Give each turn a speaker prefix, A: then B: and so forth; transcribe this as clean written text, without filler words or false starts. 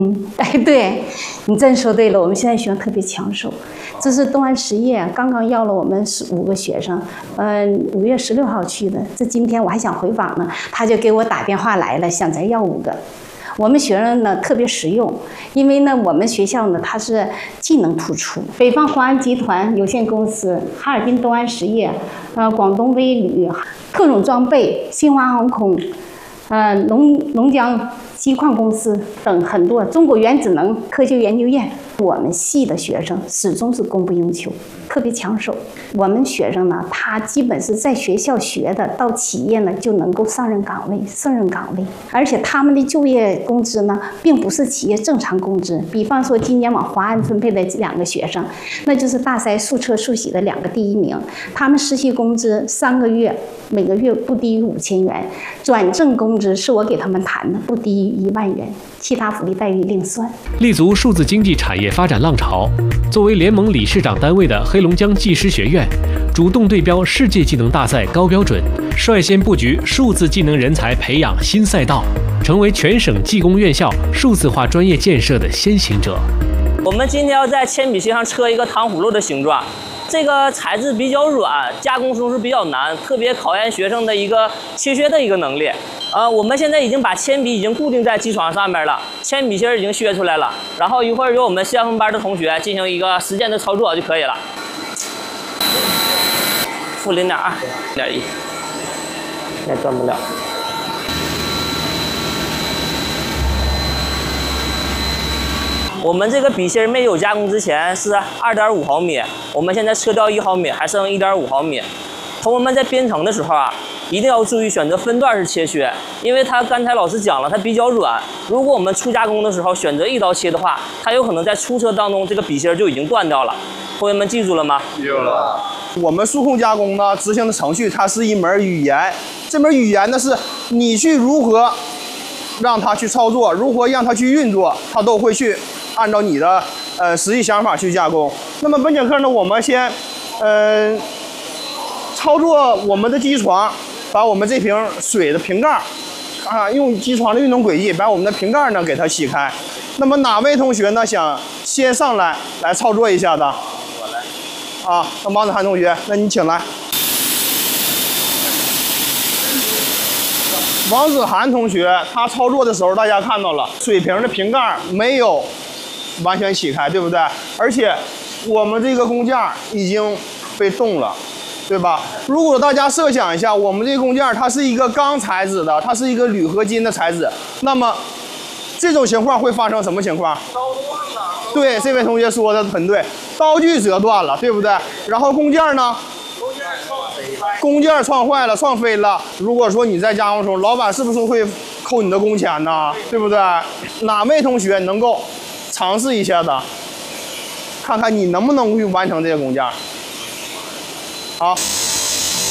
A: 哎，对，你真说对了，我们现在学生特别抢手。这是东安实业刚刚要了我们5个学生，5月16号去的。这今天我还想回访呢，他就给我打电话来了，想再要5个。我们学生呢特别实用，因为呢我们学校呢它是技能突出，北方华安集团有限公司、哈尔滨东安实业、广东威旅、特种装备、新华航空、龙江机矿公司等很多，中国原子能科学研究院，我们系的学生始终是供不应求，特别抢手。我们学生呢，他基本是在学校学的，到企业呢就能够上任岗位，胜任岗位。而且他们的就业工资呢，并不是企业正常工资。比方说，今年往华安分配的2个学生，那就是大筛速测速洗的2个第1名，他们实习工资3个月，每个月不低于5000元，转正工资是我给他们谈的，不低于1万元，其他福利待遇另算。
B: 立足数字经济产业发展浪潮，作为联盟理事长单位的黑龙江技师学院，主动对标世界技能大赛高标准，率先布局数字技能人才培养新赛道，成为全省技工院校数字化专业建设的先行者。
C: 我们今天要在铅笔芯上刻一个糖葫芦的形状。这个材质比较软，加工时候是比较难，特别考验学生的一个切削的一个能力。我们现在已经把铅笔已经固定在机床上面了，铅笔芯已经削出来了，然后一会儿由我们先锋班的同学进行一个实践的操作就可以了。负0.2，0.1，也转不了。我们这个笔芯没有加工之前是2.5毫米，我们现在测掉1毫米，还剩1.5毫米。同学们在编程的时候啊，一定要注意选择分段式切削，因为它刚才老师讲了，它比较软。如果我们初加工的时候选择一刀切的话，它有可能在初测当中这个笔芯就已经断掉了。同学们记住了吗？
D: 记住了。我们数控加工呢，执行的程序它是一门语言，这门语言呢是你去如何让它去操作，如何让它去运作，它都会去按照你的实际想法去加工。那么本节课呢，我们先操作我们的机床，把我们这瓶水的瓶盖用机床的运动轨迹把我们的瓶盖呢给它洗开。那么哪位同学呢想先上来操作一下的？我来。那王子涵同学，那你请来。王子涵同学他操作的时候，大家看到了水瓶的瓶盖没有完全起开，对不对？而且我们这个工件已经被冻了，对吧？如果大家设想一下，我们这个工件它是一个钢材质的，它是一个铝合金的材质，那么这种情况会发生什么情况？刀断了。对，这位同学说的很对，刀具折断了，对不对？然后工件呢？工件撞坏了，撞飞了。如果说你在加工中，老板是不是会扣你的工钱呢？对不对？哪位同学能够尝试一下的，看看你能不能去完成这个工件？好。